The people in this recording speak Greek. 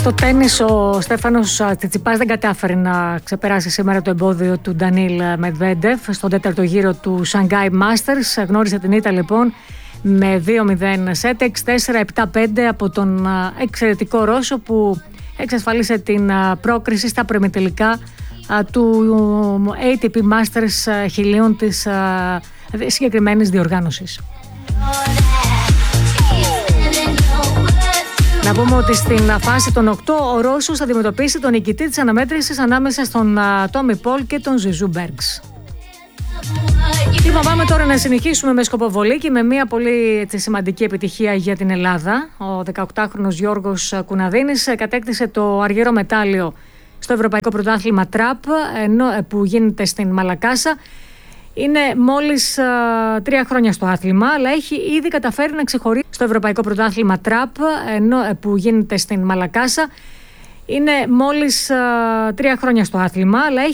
Στο τένις ο Στέφανος Τσιτσιπάς δεν κατάφερε να ξεπεράσει σήμερα το εμπόδιο του Ντανίλ Μετβέντεφ στον τέταρτο γύρο του Shanghai Masters. Γνώρισε την Ήττα λοιπόν με 2-0 σετ, 6-4-7-5 από τον εξαιρετικό Ρώσο που εξασφάλισε την πρόκριση στα προημιτελικά του ATP Masters 1000 της συγκεκριμένης διοργάνωσης. Να πούμε ότι στην φάση των 8 ο Ρώσος θα αντιμετωπίσει τον νικητή της αναμέτρησης ανάμεσα στον Τόμι Πολ και τον Ζιζού Μπέργκς. Λοιπόν, πάμε τώρα να συνεχίσουμε με σκοποβολή και με μια πολύ σημαντική επιτυχία για την Ελλάδα. Ο 18χρονος Γιώργος Κουναδίνης κατέκτησε το αργυρό μετάλλιο στο Ευρωπαϊκό Πρωτάθλημα Τραπ που γίνεται στην Μαλακάσα. Είναι μόλις 3 χρόνια στο άθλημα, αλλά έχει ήδη καταφέρει να ξεχωρίσει στο Ευρωπαϊκό Πρωτάθλημα Τραπ που γίνεται στην Μαλακάσα. Είναι μόλις 3 χρόνια στο άθλημα, αλλά έχει